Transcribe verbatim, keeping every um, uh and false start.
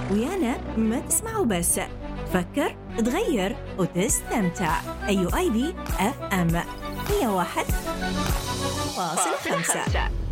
ويانا ما تسمعوا بس، فكر، تغير وتستمتع. أيو آي بي إف إم مية وواحد فاصلة خمسة.